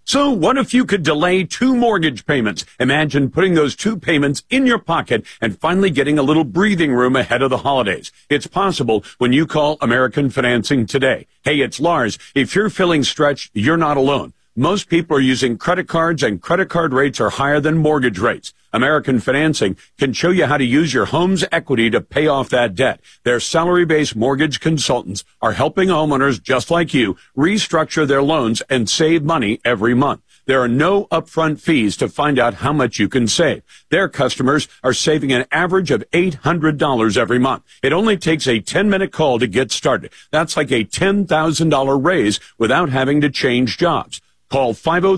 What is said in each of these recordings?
So what if you could delay 2 mortgage payments? Imagine putting those 2 payments in your pocket and finally getting a little breathing room ahead of the holidays. It's possible when you call American Financing today. Hey, it's Lars. If you're feeling stretched, you're not alone. Most people are using credit cards, and credit card rates are higher than mortgage rates. American Financing can show you how to use your home's equity to pay off that debt. Their salary-based mortgage consultants are helping homeowners just like you restructure their loans and save money every month. There are no upfront fees to find out how much you can save. Their customers are saving an average of $800 every month. It only takes a 10-minute call to get started. That's like a $10,000 raise without having to change jobs. Call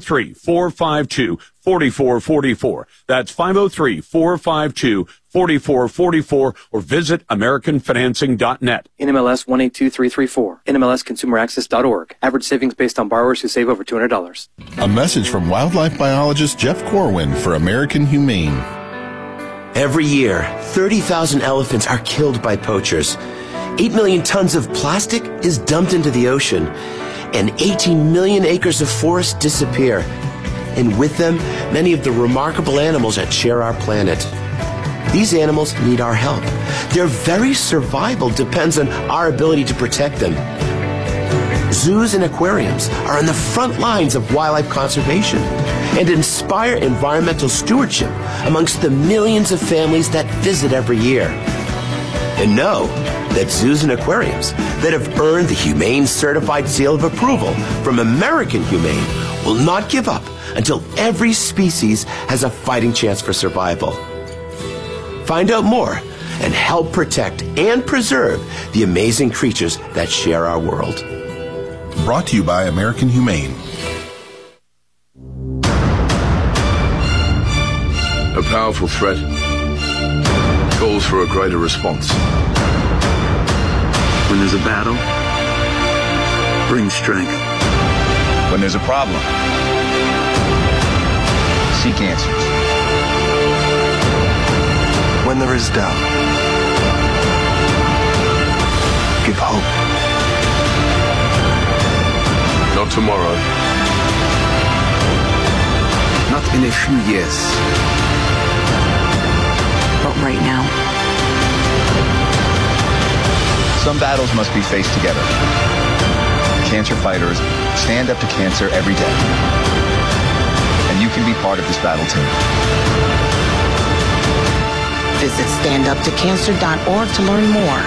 503-452-4444. That's 503-452-4444 or visit AmericanFinancing.net. NMLS 182334. NMLSConsumerAccess.org. Average savings based on borrowers who save over $200. A message from wildlife biologist Jeff Corwin for American Humane. Every year, 30,000 elephants are killed by poachers. 8 million tons of plastic is dumped into the ocean. And 18 million acres of forest disappear. And with them, many of the remarkable animals that share our planet. These animals need our help. Their very survival depends on our ability to protect them. Zoos and aquariums are on the front lines of wildlife conservation and inspire environmental stewardship amongst the millions of families that visit every year. And know that zoos and aquariums that have earned the Humane Certified Seal of Approval from American Humane will not give up until every species has a fighting chance for survival. Find out more and help protect and preserve the amazing creatures that share our world. Brought to you by American Humane. A powerful threat calls for a greater response. When there's a battle, bring strength. When there's a problem, seek answers. When there is doubt, give hope. Not tomorrow. Not in a few years. But right now. Some battles must be faced together. Cancer fighters stand up to cancer every day. And you can be part of this battle too. Visit standuptocancer.org to learn more.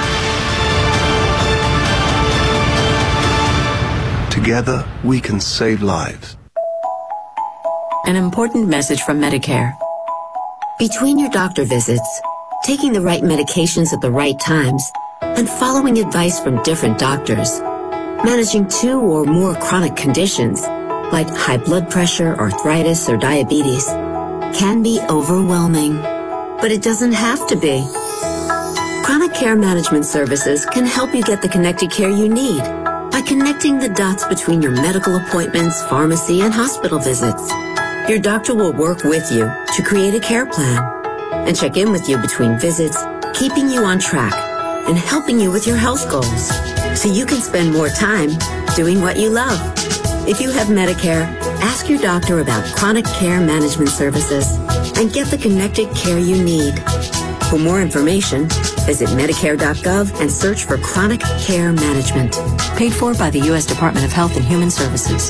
Together, we can save lives. An important message from Medicare. Between your doctor visits, taking the right medications at the right times, and following advice from different doctors, managing 2 or more chronic conditions, like high blood pressure, arthritis, or diabetes, can be overwhelming. But it doesn't have to be. Chronic Care Management Services can help you get the connected care you need by connecting the dots between your medical appointments, pharmacy, and hospital visits. Your doctor will work with you to create a care plan and check in with you between visits, keeping you on track and helping you with your health goals so you can spend more time doing what you love. If you have Medicare, ask your doctor about Chronic Care Management Services and get the connected care you need. For more information, visit Medicare.gov and search for Chronic Care Management. Paid for by the U.S. Department of Health and Human Services.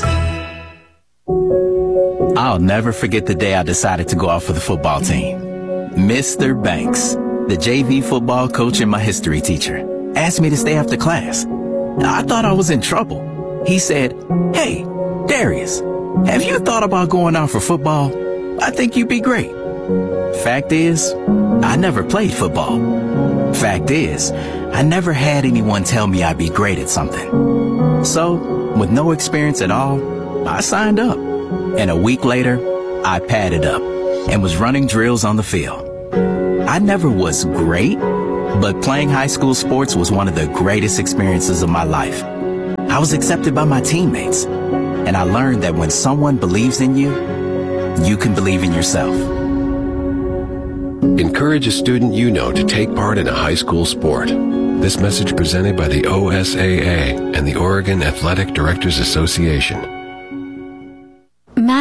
I'll never forget the day I decided to go out for the football team. Mr. Banks, the JV football coach and my history teacher, asked me to stay after class. I thought I was in trouble. He said, "Hey, Darius, have you thought about going out for football? I think you'd be great." Fact is, I never played football. Fact is, I never had anyone tell me I'd be great at something. So, with no experience at all, I signed up. And a week later, I padded up and was running drills on the field. I never was great, but playing high school sports was one of the greatest experiences of my life. I was accepted by my teammates, and I learned that when someone believes in you, you can believe in yourself. Encourage a student you know to take part in a high school sport. This message presented by the OSAA and the Oregon Athletic Directors Association.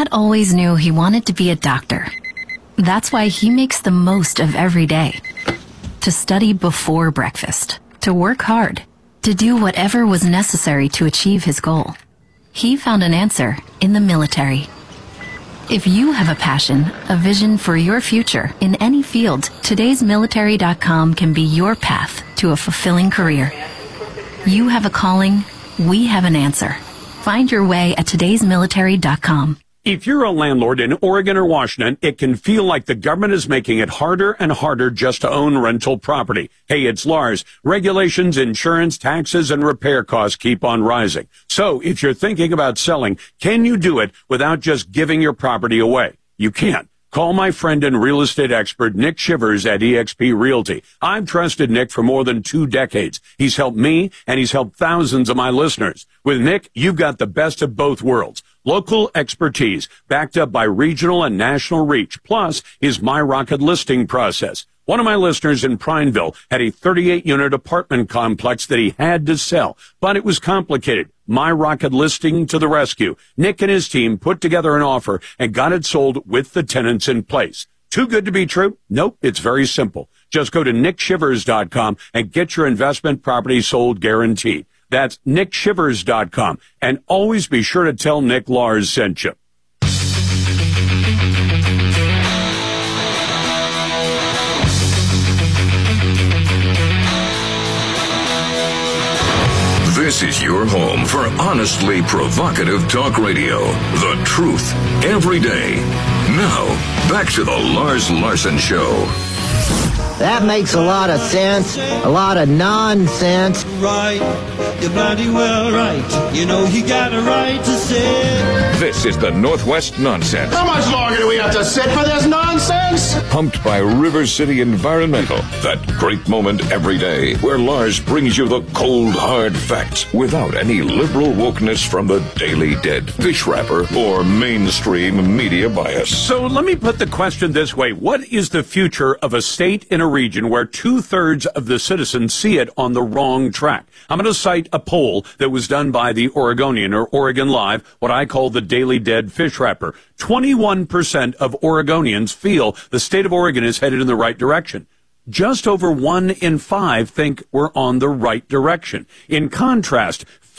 Dad always knew he wanted to be a doctor. That's why he makes the most of every day. To study before breakfast, to work hard, to do whatever was necessary to achieve his goal. He found an answer in the military. If you have a passion, a vision for your future in any field, todaysmilitary.com can be your path to a fulfilling career. You have a calling, we have an answer. Find your way at todaysmilitary.com. If you're a landlord in Oregon or Washington, it can feel like the government is making it harder and harder just to own rental property. Hey, it's Lars. Regulations, insurance, taxes, and repair costs keep on rising. So if you're thinking about selling, can you do it without just giving your property away? You can't. Call my friend and real estate expert, Nick Shivers at eXp Realty. I've trusted Nick for more than 2 decades. He's helped me, and he's helped thousands of my listeners. With Nick, you've got the best of both worlds. Local expertise, backed up by regional and national reach, plus his MyRocket listing process. One of my listeners in Prineville had a 38-unit apartment complex that he had to sell, but it was complicated. MyRocket listing to the rescue. Nick and his team put together an offer and got it sold with the tenants in place. Too good to be true? Nope, it's very simple. Just go to nickshivers.com and get your investment property sold guaranteed. That's nickshivers.com. And always be sure to tell Nick Lars sent you. This is your home for honestly provocative talk radio. The truth every day. Now, back to the Lars Larson Show. That makes a lot of sense, a lot of nonsense. Right, you're bloody well right. You know you got a right to say. This is the Northwest Nonsense. How much longer do we have to sit for this nonsense? Pumped by River City Environmental. That great moment every day where Lars brings you the cold, hard facts without any liberal wokeness from the Daily Dead, fish wrapper, or mainstream media bias. So let me put the question this way. What is the future of a state in a region where 2/3 of the citizens see it on the wrong track? I'm going to cite a poll that was done by the Oregonian, or Oregon Live, what I call the Daily Dead fish wrapper. 21% of Oregonians feel the state of Oregon is headed in the right direction. Just over 1 in 5 think we're on the right direction. In contrast,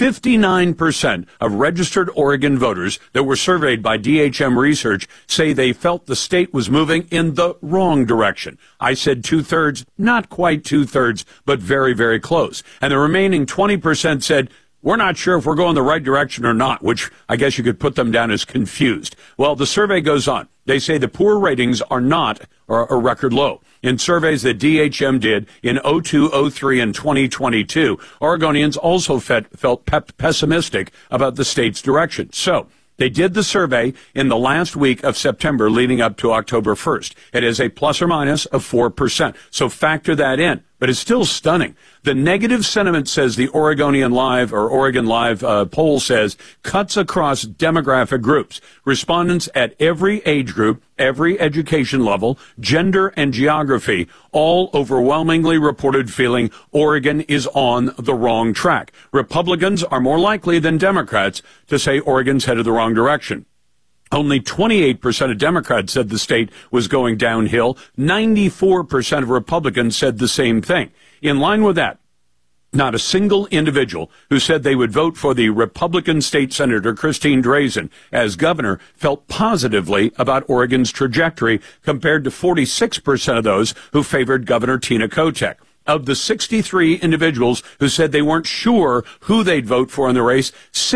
59% of registered Oregon voters that were surveyed by DHM Research say they felt the state was moving in the wrong direction. I said 2/3, not quite 2/3, but very, very close. And the remaining 20% said, we're not sure if we're going the right direction or not, which I guess you could put them down as confused. Well, the survey goes on. They say the poor ratings are not a record low. In surveys that DHM did in 02, 03, and 2022, Oregonians also felt pessimistic about the state's direction. So they did the survey in the last week of September leading up to October 1st. It is a plus or minus of 4%. So factor that in. But it's still stunning. The negative sentiment, says the Oregonian Live or Oregon Live poll says, cuts across demographic groups. Respondents at every age group, every education level, gender, and geography all overwhelmingly reported feeling Oregon is on the wrong track. Republicans are more likely than Democrats to say Oregon's headed the wrong direction. Only 28% of Democrats said the state was going downhill. 94% of Republicans said the same thing. In line with that, not a single individual who said they would vote for the Republican state senator, Christine Drazan, as governor felt positively about Oregon's trajectory compared to 46% of those who favored Governor Tina Kotek. Of the 63 individuals who said they weren't sure who they'd vote for in the race,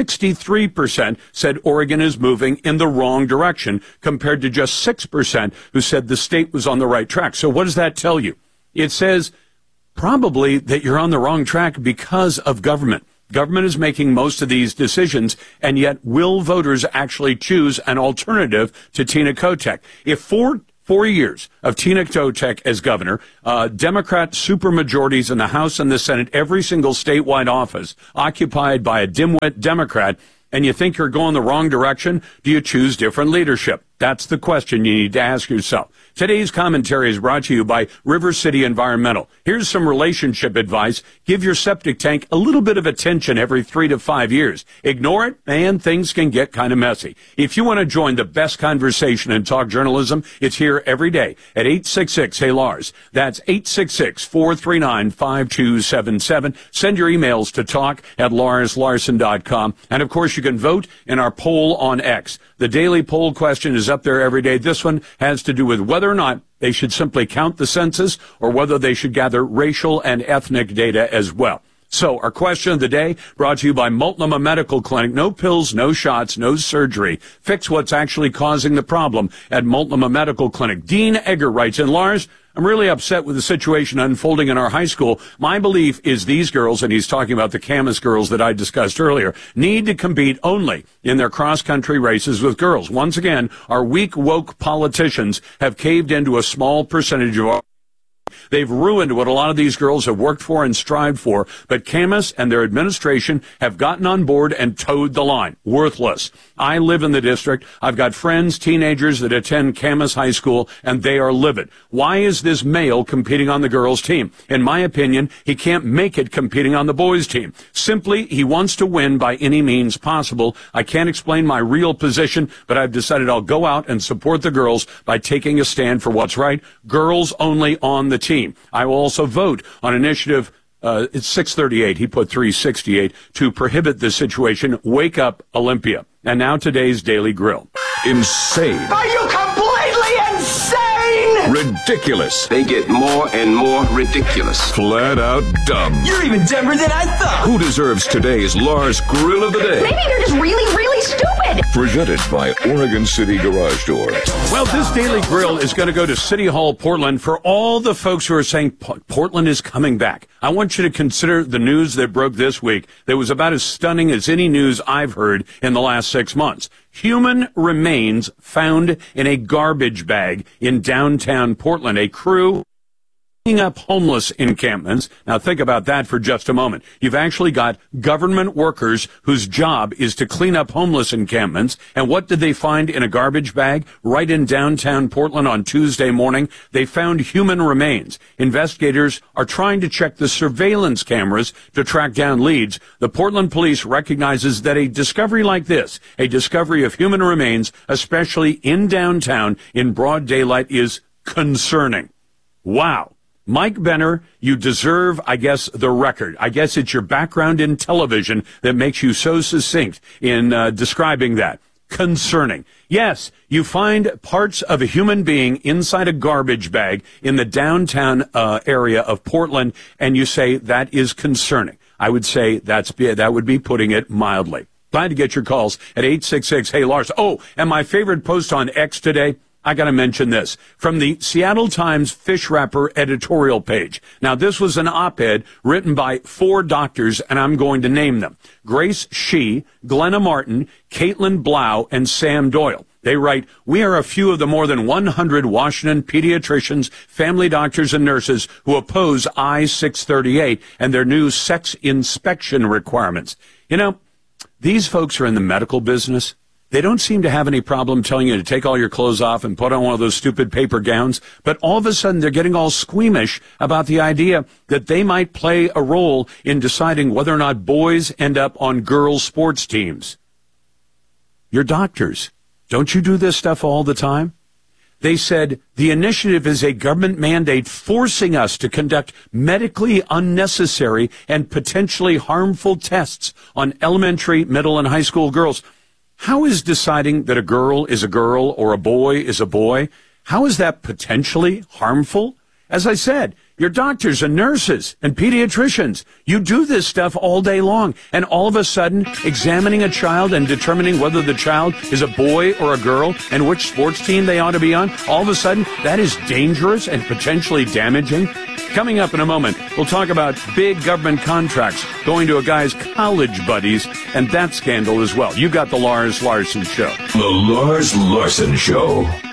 63% said Oregon is moving in the wrong direction, compared to just 6% who said the state was on the right track. So what does that tell you? It says probably that you're on the wrong track because of government. Government is making most of these decisions, and yet will voters actually choose an alternative to Tina Kotek? If 4 years of Tina Kotek as governor, Democrat supermajorities in the House and the Senate, every single statewide office occupied by a dimwit Democrat, and you think you're going the wrong direction, do you choose different leadership? That's the question you need to ask yourself. Today's commentary is brought to you by River City Environmental. Here's some relationship advice. Give your septic tank a little bit of attention every 3 to 5 years. Ignore it, and things can get kind of messy. If you want to join the best conversation in talk journalism, it's here every day at 866-HEY-LARS. That's 866-439-5277. Send your emails to talk@LarsLarson.com. And, of course, you can vote in our poll on X. The daily poll question is up there every day. This one has to do with whether or not they should simply count the census or whether they should gather racial and ethnic data as well. So our question of the day brought to you by Multnomah Medical Clinic. No pills, no shots, no surgery. Fix what's actually causing the problem at Multnomah Medical Clinic. Dean Egger writes, and Lars, I'm really upset with the situation unfolding in our high school. My belief is these girls, and he's talking about the Camas girls that I discussed earlier, need to compete only in their cross-country races with girls. Once again, our weak, woke politicians have caved into a small percentage of our... They've ruined what a lot of these girls have worked for and strived for, but Camas and their administration have gotten on board and towed the line. Worthless. I live in the district. I've got friends, teenagers that attend Camas High School, and they are livid. Why is this male competing on the girls' team? In my opinion, he can't make it competing on the boys' team. Simply, he wants to win by any means possible. I can't explain my real position, but I've decided I'll go out and support the girls by taking a stand for what's right. Girls only on the team. I will also vote on initiative, it's 638, he put 368, to prohibit this situation. Wake up, Olympia. And now today's Daily Grill. Insane. Are you completely insane? Ridiculous. They get more and more ridiculous. Flat out dumb. You're even dumber than I thought. Who deserves today's Lars Grill of the Day? Maybe they're just really, really stupid. Presented by Oregon City Garage Door. Well, this Daily Grill is going to go to City Hall, Portland. For all the folks who are saying Portland is coming back, I want you to consider the news that broke this week that was about as stunning as any news I've heard in the last 6 months. Human remains found in a garbage bag in downtown Portland. A crew cleaning up homeless encampments. Now think about that for just a moment. You've actually got government workers whose job is to clean up homeless encampments. And what did they find in a garbage bag right in downtown Portland on Tuesday morning? They found human remains. Investigators are trying to check the surveillance cameras to track down leads. The Portland police recognizes that a discovery like this, a discovery of human remains, especially in downtown in broad daylight, is concerning. Wow. Mike Benner, you deserve, I guess, the record. I guess it's your background in television that makes you so succinct in describing that. Concerning. Yes, you find parts of a human being inside a garbage bag in the downtown area of Portland, and you say that is concerning. I would say that would be putting it mildly. Glad to get your calls at 866-HEY-LARS. Oh, and my favorite post on X today, I got to mention this, from the Seattle Times Fish Wrapper editorial page. Now, this was an op-ed written by 4 doctors, and I'm going to name them. Grace Shee, Glenna Martin, Caitlin Blau, and Sam Doyle. They write, we are a few of the more than 100 Washington pediatricians, family doctors, and nurses who oppose I-638 and their new sex inspection requirements. You know, these folks are in the medical business. They don't seem to have any problem telling you to take all your clothes off and put on one of those stupid paper gowns. But all of a sudden, they're getting all squeamish about the idea that they might play a role in deciding whether or not boys end up on girls' sports teams. You're doctors. Don't you do this stuff all the time? They said the initiative is a government mandate forcing us to conduct medically unnecessary and potentially harmful tests on elementary, middle, and high school girls. How is deciding that a girl is a girl or a boy is a boy, how is that potentially harmful? As I said, you're doctors and nurses and pediatricians. You do this stuff all day long. And all of a sudden, examining a child and determining whether the child is a boy or a girl and which sports team they ought to be on, all of a sudden, that is dangerous and potentially damaging. Coming up in a moment, we'll talk about big government contracts going to a guy's college buddies and that scandal as well. You got the Lars Larson Show. The Lars Larson Show.